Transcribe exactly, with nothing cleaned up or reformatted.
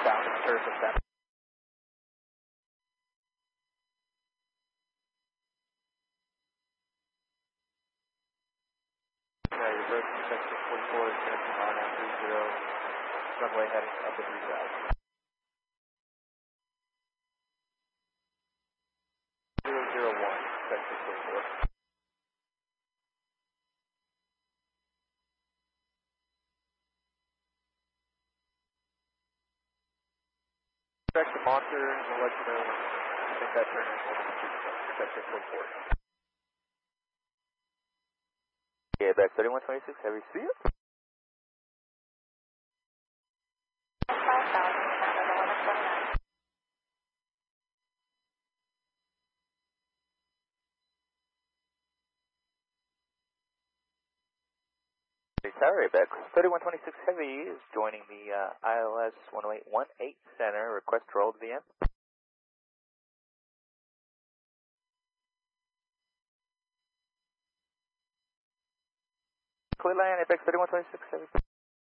south surface that. Yeah, your approach to section forty-four is connecting on at three zero, runway heading up to three thousand. zero zero one, section forty-four. Correct the monitor and we'll let you know when you think that turn is going to be section forty-four. Yeah, back thirty-one twenty-six, heavy speed. five thousand, eleven twenty-nine. Tower back thirty-one twenty-six heavy is joining the uh, I L S one oh eight one eight center. Request roll to V M. Clear line, Apex thirty-one twenty-six heavy.